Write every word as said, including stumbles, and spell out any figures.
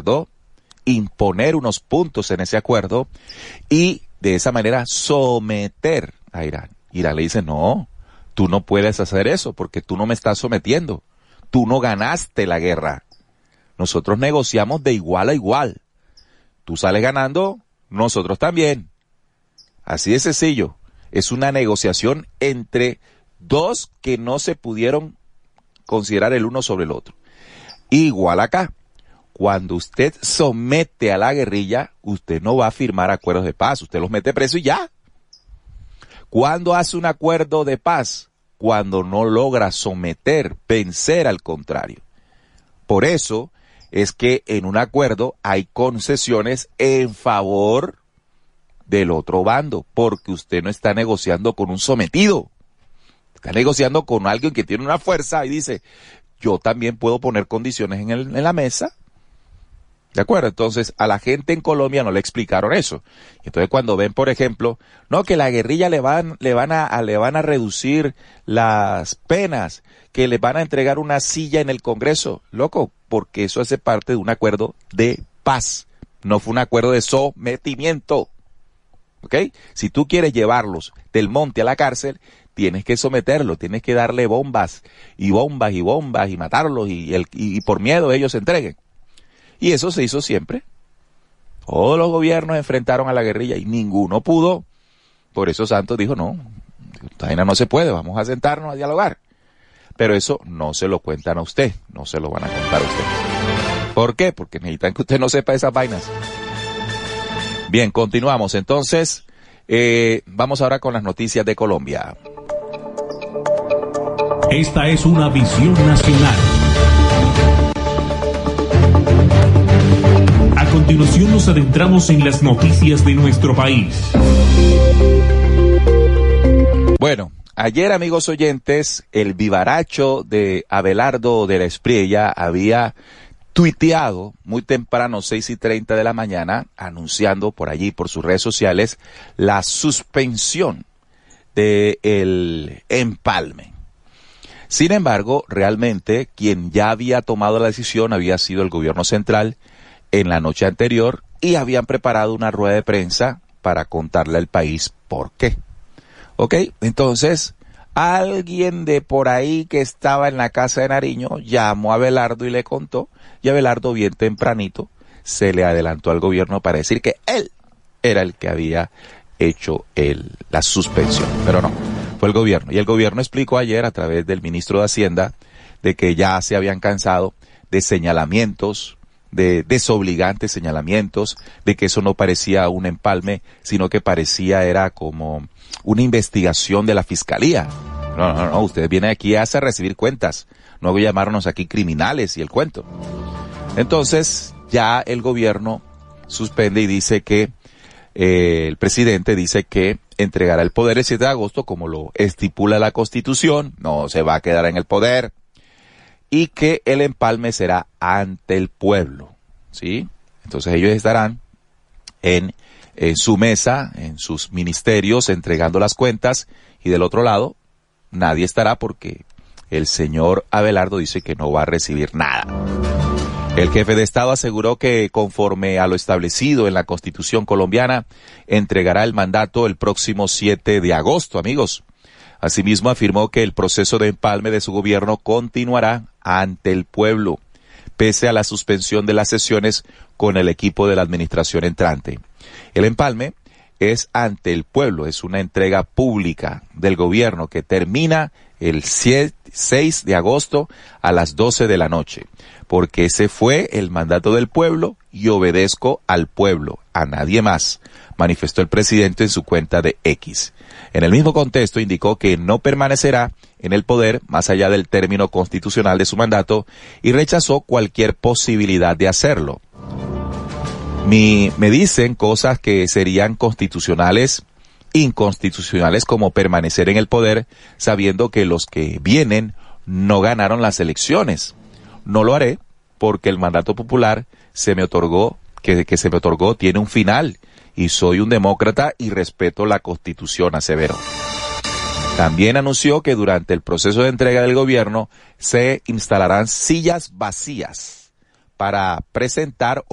acuerdo, imponer unos puntos en ese acuerdo y de esa manera someter a Irán. Irán le dice, no, tú no puedes hacer eso porque tú no me estás sometiendo. Tú no ganaste la guerra. Nosotros negociamos de igual a igual. Tú sales ganando, nosotros también. Así de sencillo. Es una negociación entre dos que no se pudieron considerar el uno sobre el otro. Igual acá. Cuando usted somete a la guerrilla, usted no va a firmar acuerdos de paz. Usted los mete preso y ya. ¿Cuándo hace un acuerdo de paz? Cuando no logra someter, vencer al contrario. Por eso es que en un acuerdo hay concesiones en favor del otro bando, porque usted no está negociando con un sometido. Está negociando con alguien que tiene una fuerza y dice, yo también puedo poner condiciones en, el, en la mesa. ¿De acuerdo? Entonces, a la gente en Colombia no le explicaron eso. Entonces, cuando ven, por ejemplo, no, que la guerrilla le van, le van a, a, le van a reducir las penas, que le van a entregar una silla en el Congreso. Loco, porque eso hace parte de un acuerdo de paz. No fue un acuerdo de sometimiento. ¿Ok? Si tú quieres llevarlos del monte a la cárcel, tienes que someterlos, tienes que darle bombas, y bombas, y bombas, y matarlos, y, el, y, y por miedo ellos se entreguen. Y eso se hizo siempre. Todos los gobiernos enfrentaron a la guerrilla y ninguno pudo. Por eso Santos dijo, no, esta vaina no se puede, vamos a sentarnos a dialogar. Pero eso no se lo cuentan a usted, no se lo van a contar a usted. ¿Por qué? Porque necesitan que usted no sepa esas vainas. Bien, continuamos. Entonces, eh, vamos ahora con las noticias de Colombia. Esta es una visión nacional. A continuación nos adentramos en las noticias de nuestro país. Bueno, ayer, amigos oyentes, el vivaracho de Abelardo de la Espriella había tuiteado muy temprano, seis y treinta de la mañana, anunciando por allí, por sus redes sociales, la suspensión del empalme. Sin embargo, realmente, quien ya había tomado la decisión había sido el gobierno central en la noche anterior y habían preparado una rueda de prensa para contarle al país por qué. ¿Ok? Entonces, alguien de por ahí que estaba en la casa de Nariño llamó a Abelardo y le contó, y Abelardo bien tempranito se le adelantó al gobierno para decir que él era el que había hecho el, la suspensión, pero no, fue el gobierno. Y el gobierno explicó ayer a través del ministro de Hacienda de que ya se habían cansado de señalamientos, de desobligantes señalamientos, de que eso no parecía un empalme, sino que parecía era como una investigación de la fiscalía. No, no, no, ustedes vienen aquí a recibir cuentas, no voy a llamarnos aquí criminales y el cuento. Entonces, ya el gobierno suspende y dice que, eh, el presidente dice que entregará el poder el siete de agosto, como lo estipula la Constitución, no se va a quedar en el poder, y que el empalme será ante el pueblo, ¿sí? Entonces ellos estarán en, en su mesa, en sus ministerios, entregando las cuentas, y del otro lado, nadie estará porque el señor Abelardo dice que no va a recibir nada. El jefe de Estado aseguró que, conforme a lo establecido en la Constitución colombiana, entregará el mandato el próximo siete de agosto, amigos. Asimismo, afirmó que el proceso de empalme de su gobierno continuará ante el pueblo, pese a la suspensión de las sesiones con el equipo de la administración entrante. El empalme es ante el pueblo, es una entrega pública del gobierno que termina el seis de agosto a las doce de la noche, porque ese fue el mandato del pueblo y obedezco al pueblo, a nadie más, manifestó el presidente en su cuenta de X. En el mismo contexto indicó que no permanecerá en el poder más allá del término constitucional de su mandato y rechazó cualquier posibilidad de hacerlo. Mi, me dicen cosas que serían constitucionales, inconstitucionales, como permanecer en el poder sabiendo que los que vienen no ganaron las elecciones. No lo haré porque el mandato popular se me otorgó, que, que se me otorgó tiene un final y soy un demócrata y respeto la Constitución, aseveró. También anunció que durante el proceso de entrega del gobierno se instalarán sillas vacías para presentar